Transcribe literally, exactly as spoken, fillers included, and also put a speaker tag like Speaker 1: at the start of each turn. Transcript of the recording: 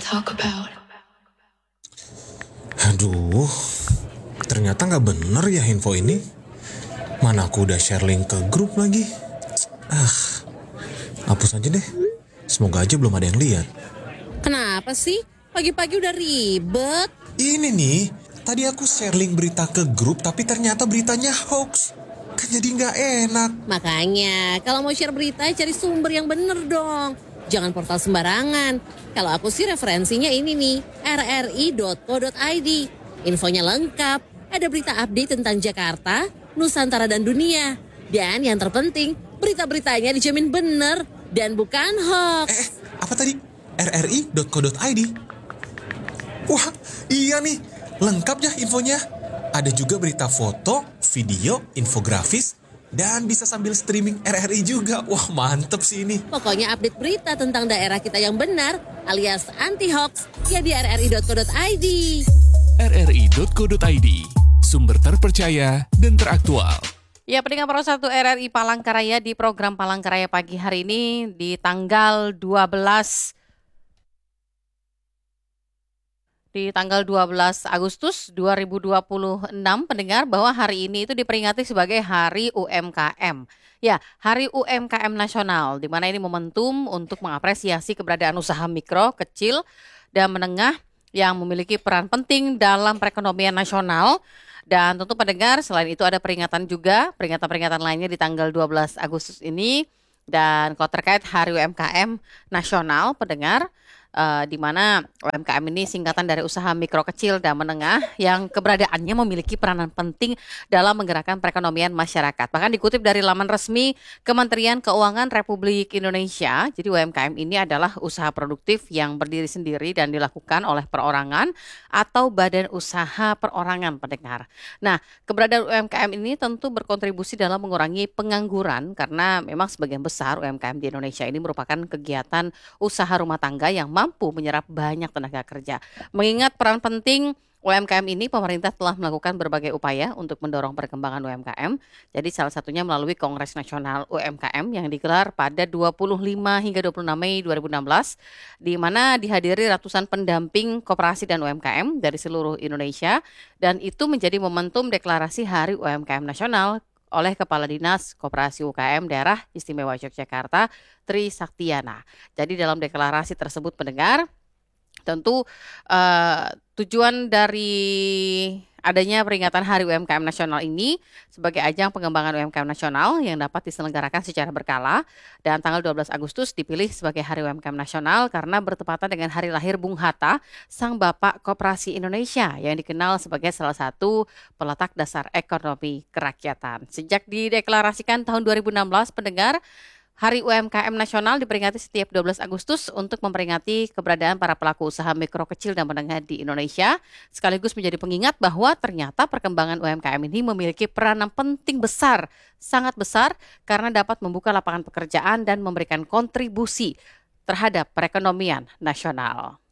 Speaker 1: talk about.
Speaker 2: Aduh, ternyata nggak bener ya info ini. Mana aku udah share link ke grup lagi. Ah, hapus aja deh. Semoga aja belum ada yang lihat.
Speaker 3: Kenapa sih? Pagi-pagi udah ribet.
Speaker 2: Ini nih, tadi aku share link berita ke grup tapi ternyata beritanya hoax. Kan jadi nggak enak.
Speaker 3: Makanya, kalau mau share berita cari sumber yang bener dong. Jangan portal sembarangan. Kalau aku sih referensinya ini nih, r r i dot co dot i d. Infonya lengkap, ada berita update tentang Jakarta, Nusantara dan dunia. Dan yang terpenting, berita-beritanya dijamin bener dan bukan hoax.
Speaker 2: Eh, apa tadi? r r i dot co dot i d. Wah, iya nih. Lengkap ya infonya. Ada juga berita foto, video, infografis, dan bisa sambil streaming R R I juga. Wah, mantep sih ini.
Speaker 3: Pokoknya update berita tentang daerah kita yang benar alias anti-hoax ya di r r i dot co dot i d.
Speaker 4: r r i dot co dot i d, sumber terpercaya dan teraktual.
Speaker 5: Ya, pendengar Pro satu R R I Palangkaraya di program Palangkaraya pagi hari ini di tanggal dua belas di tanggal dua belas Agustus dua ribu dua puluh enam, pendengar, bahwa hari ini itu diperingati sebagai Hari U M K M. Ya, Hari U M K M Nasional, di mana ini momentum untuk mengapresiasi keberadaan usaha mikro, kecil, dan menengah yang memiliki peran penting dalam perekonomian nasional. Dan tentu pendengar, selain itu ada peringatan juga, peringatan-peringatan lainnya di tanggal dua belas Agustus ini. Dan kalau terkait Hari U M K M Nasional, pendengar, Uh, di mana U M K M ini singkatan dari usaha mikro kecil dan menengah yang keberadaannya memiliki peranan penting dalam menggerakkan perekonomian masyarakat. Bahkan dikutip dari laman resmi Kementerian Keuangan Republik Indonesia, jadi U M K M ini adalah usaha produktif yang berdiri sendiri dan dilakukan oleh perorangan atau badan usaha perorangan, pendengar. Nah, keberadaan U M K M ini tentu berkontribusi dalam mengurangi pengangguran karena memang sebagian besar U M K M di Indonesia ini merupakan kegiatan usaha rumah tangga yang mampu menyerap banyak tenaga kerja. Mengingat peran penting U M K M ini, pemerintah telah melakukan berbagai upaya untuk mendorong perkembangan U M K M. Jadi salah satunya melalui Kongres Nasional U M K M yang digelar pada dua puluh lima hingga dua puluh enam Mei dua ribu enam belas, di mana dihadiri ratusan pendamping koperasi dan U M K M dari seluruh Indonesia, dan itu menjadi momentum deklarasi Hari U M K M Nasional oleh Kepala Dinas Koperasi U K M Daerah Istimewa Yogyakarta, Tri Saktiana. Jadi dalam deklarasi tersebut, pendengar, tentu uh, tujuan dari adanya peringatan Hari U M K M Nasional ini sebagai ajang pengembangan U M K M Nasional yang dapat diselenggarakan secara berkala, dan tanggal dua belas Agustus dipilih sebagai Hari U M K M Nasional karena bertepatan dengan hari lahir Bung Hatta, sang bapak koperasi Indonesia yang dikenal sebagai salah satu peletak dasar ekonomi kerakyatan. Sejak dideklarasikan tahun dua ribu enam belas, pendengar, Hari U M K M Nasional diperingati setiap dua belas Agustus untuk memperingati keberadaan para pelaku usaha mikro kecil dan menengah di Indonesia, sekaligus menjadi pengingat bahwa ternyata perkembangan U M K M ini memiliki peranan penting besar, sangat besar, karena dapat membuka lapangan pekerjaan dan memberikan kontribusi terhadap perekonomian nasional.